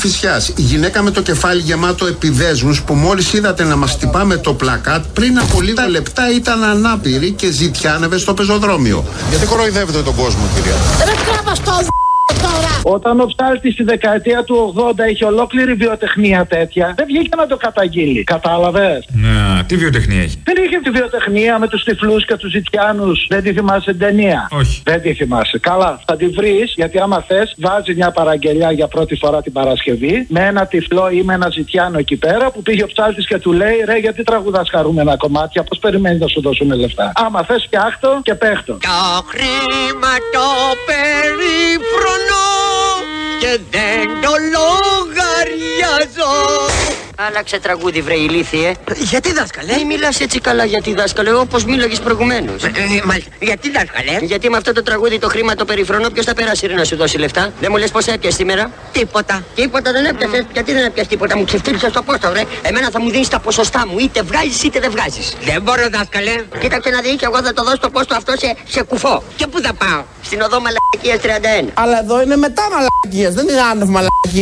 Κηφισιάς, η γυναίκα με το κεφάλι γεμάτο επιδέσμους που μόλις είδατε να μας χτυπά με το πλακάτ, πριν από λίγα λεπτά ήταν ανάπηρη και ζητιάνευε στο πεζοδρόμιο. Γιατί κοροϊδεύετε τον κόσμο, κυρία? Όταν ο Ψάλτης στη δεκαετία του 80 είχε ολόκληρη βιοτεχνία τέτοια, δεν βγήκε να το καταγγείλει. Κατάλαβες? Ναι, τι βιοτεχνία έχει? Δεν είχε τη βιοτεχνία με τους τυφλούς και τους ζητιάνους. Δεν τη θυμάσαι την ταινία? Όχι. Δεν τη θυμάσαι. Καλά, θα τη βρεις, γιατί άμα θες, βάζει μια παραγγελιά για πρώτη φορά την Παρασκευή με ένα τυφλό ή με ένα ζητιάνο εκεί πέρα που πήγε ο Ψάλτης και του λέει: ρε, γιατί τραγουδάς χαρούμενα κομμάτια, πώς περιμένεις να σου δώσουμε λεφτά? Άμα θες, φτιάχτο και παίχτο. Το χρήμα το περίφρονο και δεν το λογαριάζω. Άλλαξε τραγούδι, βρε ηλίθιε. Γιατί, δάσκαλε? Μη μιλάς έτσι καλά γιατί, δάσκαλε, όπως μίλαγες προηγουμένως. Μάλιστα. Γιατί, δάσκαλε? Γιατί με αυτό το τραγούδι το χρήμα το περιφρονώ, ποιος θα περάσει ρε να σου δώσει λεφτά? Δεν μου λες πως έπιασες σήμερα? Τίποτα. Τίποτα δεν έπιασες. Γιατί δεν έπιασες τίποτα? Μου ξεφτύλισες το πόστο, βρε. Εμένα θα μου δίνεις τα ποσοστά μου. Είτε βγάζεις είτε δεν βγάζεις. Δεν μπορώ, δάσκαλε. Κοίταξε να δεις, εγώ θα το δώσω το πόστο αυτό σε κουφό. Και πού θα πάω? Στην οδό Μαλακίας 31. Αλλά εδώ είναι μετά μαλακίες, δεν είναι άνευ μαλακίες.